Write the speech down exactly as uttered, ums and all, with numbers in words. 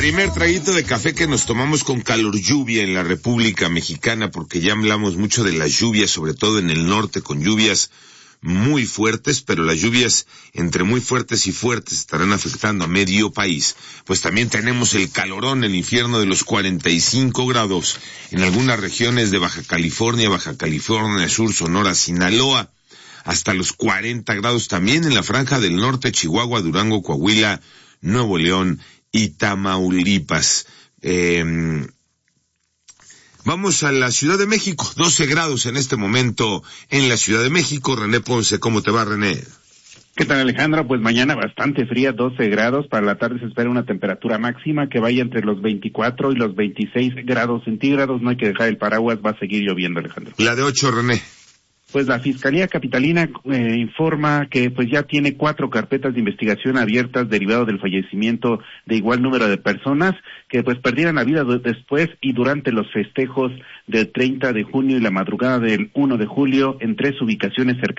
primer traguito de café que nos tomamos con calor lluvia en la República Mexicana, porque ya hablamos mucho de las lluvias, sobre todo en el norte, con lluvias muy fuertes, pero las lluvias entre muy fuertes y fuertes estarán afectando a medio país. Pues también tenemos el calorón, el infierno de los cuarenta y cinco grados en algunas regiones de Baja California, Baja California Sur, Sonora, Sinaloa, hasta los cuarenta grados también en la franja del norte, Chihuahua, Durango, Coahuila, Nuevo León y Tamaulipas. Eh, vamos a la Ciudad de México, doce grados en este momento en la Ciudad de México. René Ponce, ¿cómo te va, René? ¿Qué tal, Alejandro? Pues mañana bastante fría, doce grados. Para la tarde se espera una temperatura máxima que vaya entre los veinticuatro y los veintiséis grados centígrados. No hay que dejar el paraguas, va a seguir lloviendo, Alejandro. La de ocho, René. Pues la Fiscalía Capitalina eh, informa que pues ya tiene cuatro carpetas de investigación abiertas derivado del fallecimiento de igual número de personas que pues perdieron la vida después y durante los festejos del treinta de junio y la madrugada del uno de julio en tres ubicaciones cercanas